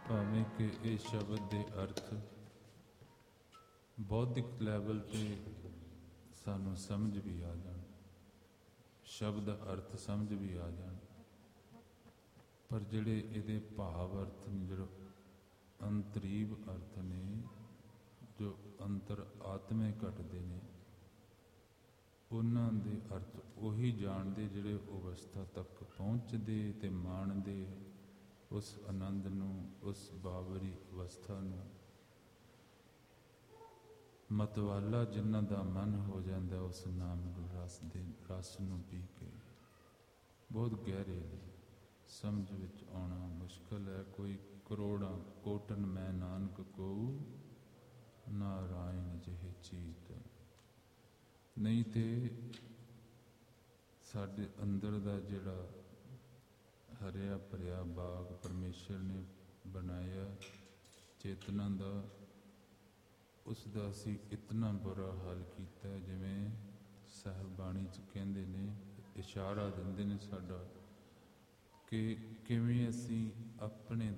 ਭਾਵੇਂ ਕਿ ਇਹ ਸ਼ਬਦ ਦੇ ਅਰਥ ਬੌਧਿਕ ਲੈਵਲ 'ਤੇ ਸਾਨੂੰ ਸਮਝ ਵੀ ਆ ਜਾਣ, ਸ਼ਬਦ ਦਾ ਅਰਥ ਸਮਝ ਵੀ ਆ ਜਾਣ, ਪਰ ਜਿਹੜੇ ਇਹਦੇ ਭਾਵ ਅਰਥ ਨੇ, ਜਿਹੜੇ ਅੰਤਰੀਵ ਅਰਥ ਨੇ, ਜੋ ਅੰਤਰ ਆਤਮੇ ਘਟਦੇ ਨੇ, ਉਹਨਾਂ ਦੇ ਅਰਥ ਉਹੀ ਜਾਣਦੇ ਜਿਹੜੇ ਅਵਸਥਾ ਤੱਕ ਪਹੁੰਚਦੇ ਅਤੇ ਮਾਣਦੇ ਉਸ ਆਨੰਦ ਨੂੰ, ਉਸ ਬਾਵਰੀ ਅਵਸਥਾ ਨੂੰ। ਮਤਵਾਲਾ ਜਿਨ੍ਹਾਂ ਦਾ ਮਨ ਹੋ ਜਾਂਦਾ ਉਸ ਨਾਮ ਰਸ ਦੇ ਰਸ ਨੂੰ ਪੀ ਕੇ, ਬਹੁਤ ਗਹਿਰੇ ਨੇ, ਸਮਝ ਵਿੱਚ ਆਉਣਾ ਮੁਸ਼ਕਲ ਹੈ। ਕੋਈ ਕਰੋੜਾਂ ਕੋਟਨ ਮੈਂ ਨਾਨਕ ਕਉ, ਨਾਰਾਇਣ ਜਿਹੇ ਚੀਤ। ਨਹੀਂ ਤੇ ਸਾਡੇ ਅੰਦਰ ਦਾ ਜਿਹੜਾ ਹਰਿਆ ਭਰਿਆ ਬਾਗ ਪਰਮੇਸ਼ਰ ਨੇ ਬਣਾਇਆ ਚੇਤਨਾ ਦਾ, ਉਸ ਦਾ ਅਸੀਂ ਇਤਨਾ ਬੁਰਾ ਹਾਲ ਕੀਤਾ। ਜਿਵੇਂ ਸਾਹਿਬ ਬਾਣੀ 'ਚ ਕਹਿੰਦੇ ਨੇ, ਇਸ਼ਾਰਾ ਦਿੰਦੇ ਨੇ ਸਾਡਾ, ਕਿ ਕਿਵੇਂ ਅਸੀਂ ਆਪਣੇ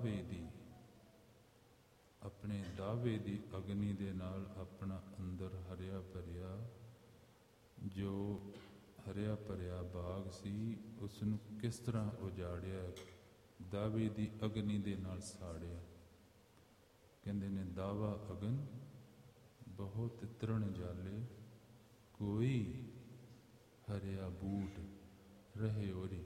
ਦਾਅਵੇ ਦੀ ਅਗਨੀ ਦੇ ਨਾਲ ਆਪਣਾ ਅੰਦਰ ਹਰਿਆ ਭਰਿਆ, ਜੋ ਹਰਿਆ ਭਰਿਆ ਬਾਗ ਸੀ, ਉਸ ਨੂੰ ਕਿਸ ਤਰ੍ਹਾਂ ਉਜਾੜਿਆ, ਦਾਅਵੇ ਦੀ ਅਗਨੀ ਦੇ ਨਾਲ ਸਾੜਿਆ। ਕਹਿੰਦੇ ਨੇ, ਦਾਵਾ ਅਗਨ ਬਹੁਤ ਤ੍ਰਿਣ ਜਾਲੇ, ਕੋਈ ਹਰਿਆ ਬੂਟ ਰਹੇ ਉਰੀ।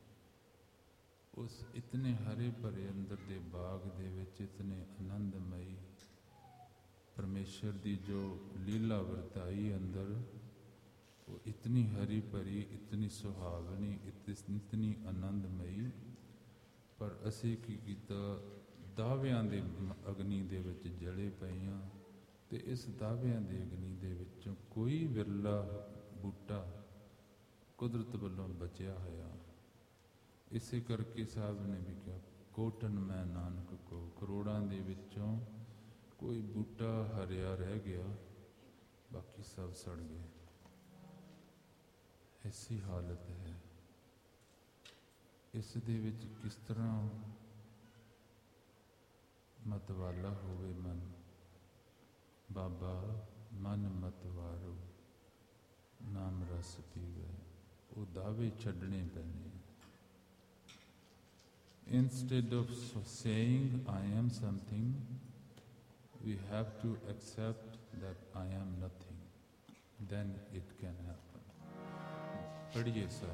ਉਸ ਇਤਨੇ ਹਰੇ ਭਰੇ ਅੰਦਰ ਦੇ ਬਾਗ ਦੇ ਵਿੱਚ ਇਤਨੇ ਆਨੰਦਮਈ ਪਰਮੇਸ਼ਰ ਦੀ ਜੋ ਲੀਲਾ ਵਰਤਾਈ ਅੰਦਰ, ਉਹ ਇਤਨੀ ਹਰੀ ਭਰੀ, ਇਤਨੀ ਸੁਹਾਵਣੀ, ਇਤਨੀ ਆਨੰਦਮਈ। ਪਰ ਅਸੀਂ ਕੀ ਕੀਤਾ, ਦਾਅਵਿਆਂ ਦੇ ਅਗਨੀ ਦੇ ਵਿੱਚ ਜਲੇ ਪਏ ਹਾਂ, ਅਤੇ ਇਸ ਦਾਅਵਿਆਂ ਦੀ ਅਗਨੀ ਦੇ ਵਿੱਚੋਂ ਕੋਈ ਵਿਰਲਾ ਬੂਟਾ ਕੁਦਰਤ ਵੱਲੋਂ ਬਚਿਆ ਹੋਇਆ। ਇਸੇ ਕਰਕੇ ਸਾਹਿਬ ਨੇ ਵੀ ਕਿਹਾ, ਕੋਟਨ ਮੈਂ ਨਾਨਕ ਕੋ, ਕਰੋੜਾਂ ਦੇ ਵਿੱਚੋਂ ਕੋਈ ਬੂਟਾ ਹਰਿਆ ਰਹਿ ਗਿਆ, ਬਾਕੀ ਸਭ ਸੜ ਗਏ। ਐਸੀ ਹਾਲਤ ਹੈ। ਇਸ ਦੇ ਵਿੱਚ ਕਿਸ ਤਰ੍ਹਾਂ ਮਤਵਾਲਾ ਹੋਵੇ ਮਨ। ਬਾਬਾ ਮਨ ਮਤਵਾਰੋ ਨਾਮ ਰਸ ਪੀਵੇ, ਉਹ ਦਾਅਵੇ ਛੱਡਣੇ ਪੈਣੇ। Instead of saying I am something, we have to accept that I am nothing. Then it can happen. ਪੜ੍ਹੀਏ Sahib.